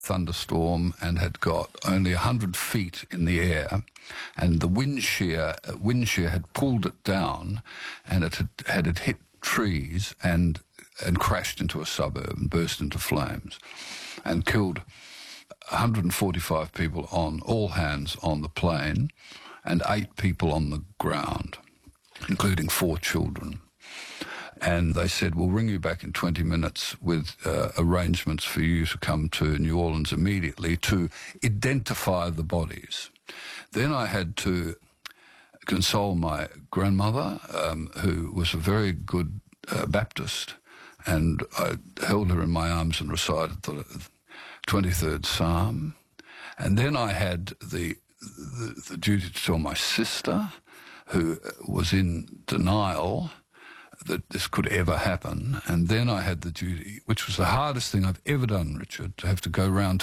thunderstorm and had got only 100 feet in the air, and the wind shear had pulled it down, and it had hit trees and crashed into a suburb and burst into flames and killed 145 people on all hands on the plane and 8 people on the ground, including 4 children. And they said, we'll ring you back in 20 minutes with arrangements for you to come to New Orleans immediately to identify the bodies. Then I had to console my grandmother, who was a very good Baptist, and I held her in my arms and recited the 23rd Psalm. And then I had the duty to tell my sister, who was in denial that this could ever happen. And then I had the duty, which was the hardest thing I've ever done, Richard, to have to go round